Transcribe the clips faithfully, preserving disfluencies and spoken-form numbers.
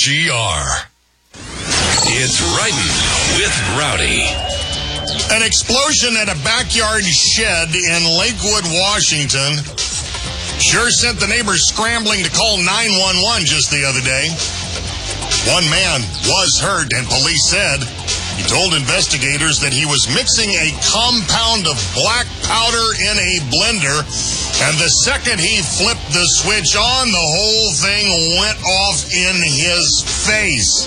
G R. It's Riding with Rowdy. An explosion at a backyard shed in Lakewood, Washington sure sent the neighbors scrambling to call nine one one just the other day. One man was hurt, and police said he told investigators that he was mixing a compound of black powder in a blender, and the second he flipped the switch on, the whole thing went off in his face.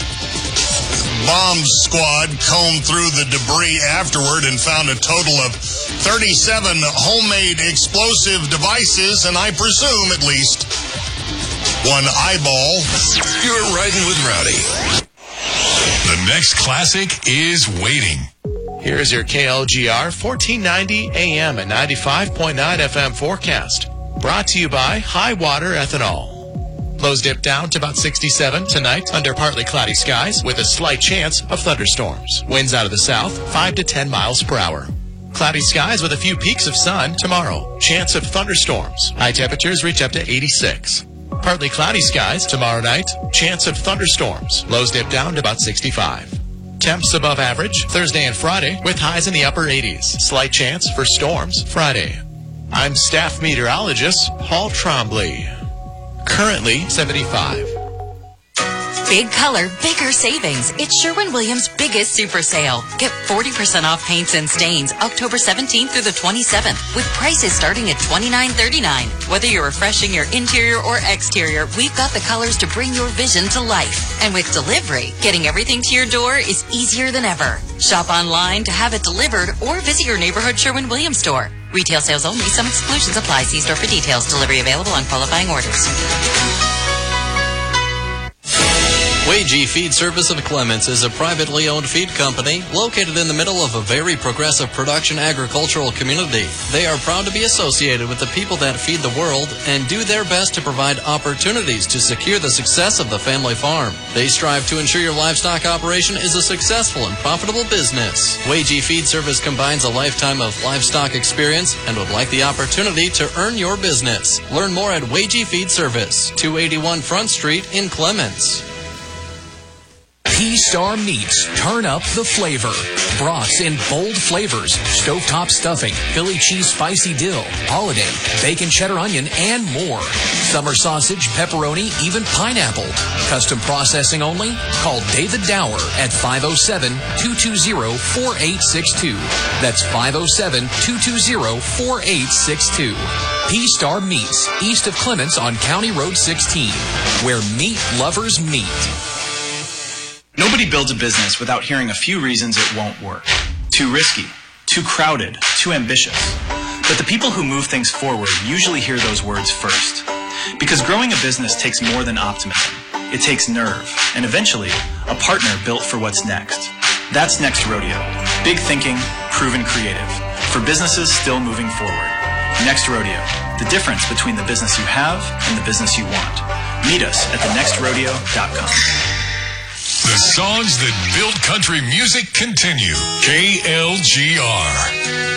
Bomb squad combed through the debris afterward and found a total of thirty-seven homemade explosive devices, and I presume at least one eyeball. You're Riding with Rowdy. The next classic is waiting. Here's your K L G R fourteen ninety A M and ninety-five point nine F M forecast. Brought to you by High Water Ethanol. Lows dip down to about sixty-seven tonight under partly cloudy skies with a slight chance of thunderstorms. Winds out of the south, five to ten miles per hour. Cloudy skies with a few peaks of sun tomorrow. Chance of thunderstorms. High temperatures reach up to eighty-six. Partly cloudy skies tomorrow night. Chance of thunderstorms. Lows dip down to about sixty-five. Temps above average Thursday and Friday with highs in the upper eighties. Slight chance for storms Friday. I'm staff meteorologist Paul Trombley. Currently seventy-five. Big color, bigger savings. It's Sherwin-Williams' biggest super sale. Get forty percent off paints and stains October seventeenth through the twenty-seventh with prices starting at twenty-nine thirty-nine. Whether you're refreshing your interior or exterior, we've got the colors to bring your vision to life. And with delivery, getting everything to your door is easier than ever. Shop online to have it delivered or visit your neighborhood Sherwin-Williams store. Retail sales only. Some exclusions apply. See store for details. Delivery available on qualifying orders. Wagee Feed Service of Clements is a privately owned feed company located in the middle of a very progressive production agricultural community. They are proud to be associated with the people that feed the world and do their best to provide opportunities to secure the success of the family farm. They strive to ensure your livestock operation is a successful and profitable business. Wagee Feed Service combines a lifetime of livestock experience and would like the opportunity to earn your business. Learn more at Wagee Feed Service, two eighty-one Front Street in Clements. P-Star Meats. Turn up the flavor. Brats in bold flavors. Stovetop stuffing, Philly cheese spicy dill, holiday, bacon cheddar onion, and more. Summer sausage, pepperoni, even pineapple. Custom processing only? Call David Dower at five oh seven, two two zero, four eight six two. That's five oh seven, two two zero, four eight six two. P-Star Meats, east of Clements on County Road sixteen, where meat lovers meet. Nobody builds a business without hearing a few reasons it won't work. Too risky, too crowded, too ambitious. But the people who move things forward usually hear those words first. Because growing a business takes more than optimism. It takes nerve, and eventually, a partner built for what's next. That's Next Rodeo. Big thinking, proven creative. For businesses still moving forward. Next Rodeo. The difference between the business you have and the business you want. Meet us at the next rodeo dot com. The songs that build country music continue. K L G R.